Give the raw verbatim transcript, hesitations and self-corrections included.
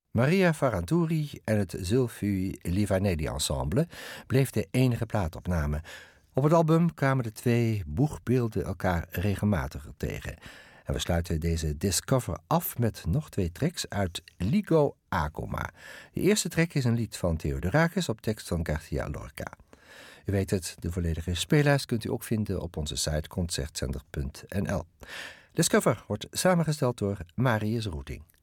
Maria Ferranturi en het Zulfi Livaneli Ensemble bleef de enige plaatopname. Op het album kwamen de twee boegbeelden elkaar regelmatiger tegen. En we sluiten deze Discover af met nog twee tracks uit Ligo Acoma. De eerste track is een lied van Theodorakis op tekst van García Lorca. U weet het, de volledige speellijst kunt u ook vinden op onze site concertzender punt n l. Discover wordt samengesteld door Marius Roeting.